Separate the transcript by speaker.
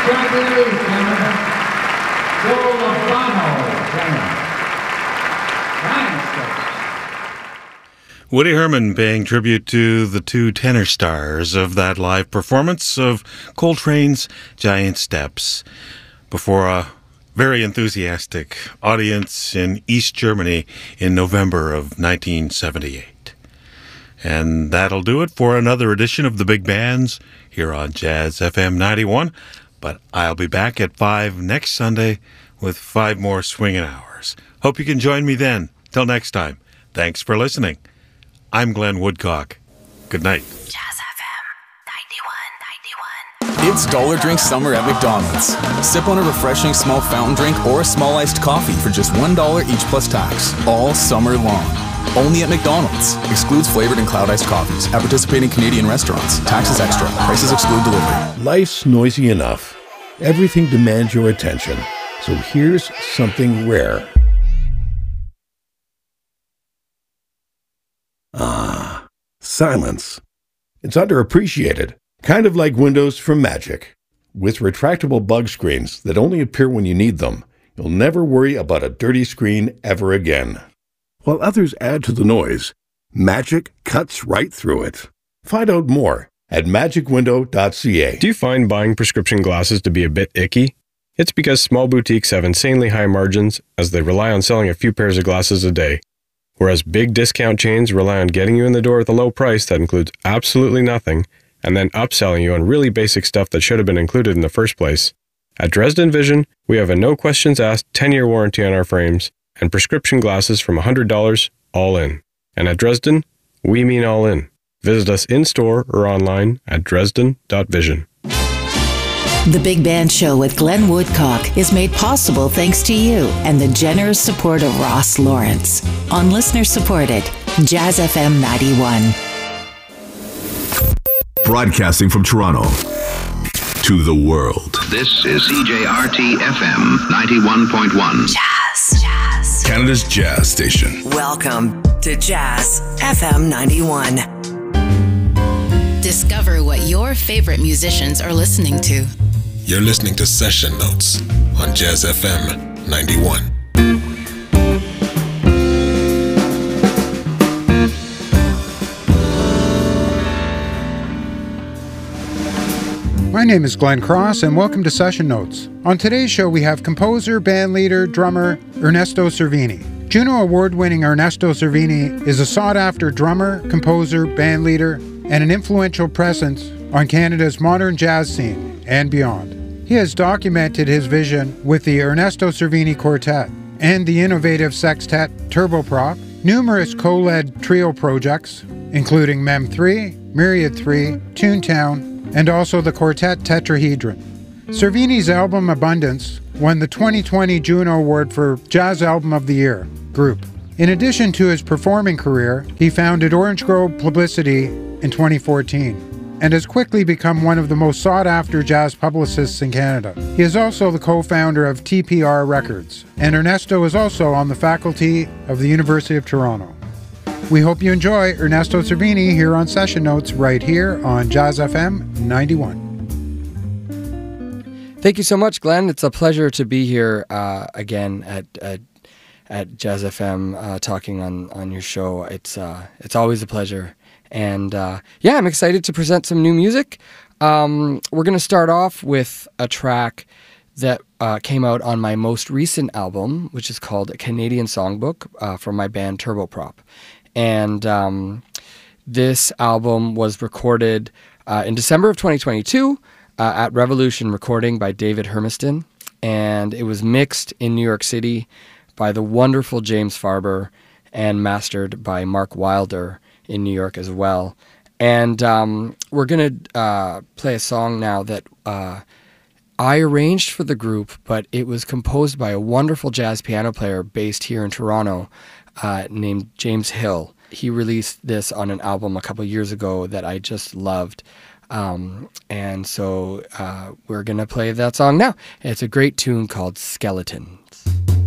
Speaker 1: Congratulations, gentlemen. Joe Lovano, gentlemen. Thanks.
Speaker 2: Woody Herman paying tribute to the two tenor stars of that live performance of Coltrane's Giant Steps before a very enthusiastic audience in East Germany in November of 1978. And that'll do it for another edition of The Big Bands here on Jazz FM 91. But I'll be back at 5 next Sunday with 5 more swinging hours. Hope you can join me then. Till next time, thanks for listening. I'm Glenn Woodcock. Good night.
Speaker 3: Jazz FM 91.
Speaker 4: It's Dollar Drink Summer at McDonald's. Sip on a refreshing small fountain drink or a small iced coffee for just $1 each plus tax, all summer long. Only at McDonald's. Excludes flavored and cloud iced coffees. At participating Canadian restaurants. Taxes extra. Prices exclude delivery.
Speaker 5: Life's noisy enough. Everything demands your attention. So here's something rare. Silence. It's underappreciated, kind of like windows from Magic. With retractable bug screens that only appear when you need them, you'll never worry about a dirty screen ever again. While others add to the noise, Magic cuts right through it. Find out more at magicwindow.ca.
Speaker 6: Do you find buying prescription glasses to be a bit icky? It's because small boutiques have insanely high margins as they rely on selling a few pairs of glasses a day. Whereas big discount chains rely on getting you in the door with a low price that includes absolutely nothing, and then upselling you on really basic stuff that should have been included in the first place. At Dresden Vision, we have a no questions asked 10-year warranty on our frames, and prescription glasses from $100 all in. And at Dresden, we mean all in. Visit us in-store or online at dresden.vision.
Speaker 3: The Big Band Show with Glenn Woodcock is made possible thanks to you and the generous support of Ross Lawrence on listener-supported Jazz FM 91.
Speaker 7: Broadcasting from Toronto to the world.
Speaker 8: This is CJRT FM 91.1.
Speaker 3: Jazz.
Speaker 7: Canada's jazz station.
Speaker 3: Welcome to Jazz FM 91.
Speaker 9: Discover what your favorite musicians are listening to.
Speaker 7: You're listening to Session Notes on Jazz FM 91.
Speaker 10: My name is Glenn Cross, and welcome to Session Notes. On today's show, we have composer, bandleader, drummer Ernesto Cervini. Juno Award-winning Ernesto Cervini is a sought-after drummer, composer, bandleader, and an influential presence on Canada's modern jazz scene and beyond. He has documented his vision with the Ernesto Cervini Quartet and the innovative sextet Turboprop, numerous co-led trio projects, including Mem 3, Myriad 3, Toontown, and also the Quartet Tetrahedron. Cervini's album Abundance won the 2020 Juno Award for Jazz Album of the Year group. In addition to his performing career, he founded Orange Grove Publicity in 2014 and has quickly become one of the most sought-after jazz publicists in Canada. He is also the co-founder of TPR Records, and Ernesto is also on the faculty of the University of Toronto. We hope you enjoy Ernesto Cervini here on Session Notes right here on Jazz FM 91.
Speaker 11: Thank you so much, Glenn. It's a pleasure to be here again at Jazz FM talking on your show. It's always a pleasure. And I'm excited to present some new music. We're going to start off with a track that came out on my most recent album, which is called A Canadian Songbook from my band Turboprop. And this album was recorded in December of 2022 at Revolution Recording by David Hermiston. And it was mixed in New York City by the wonderful James Farber and mastered by Mark Wilder in New York as well. And we're going to play a song now that I arranged for the group, but it was composed by a wonderful jazz piano player based here in Toronto named James Hill. He released this on an album a couple years ago that I just loved. And so we're going to play that song now. It's a great tune called Skeletons.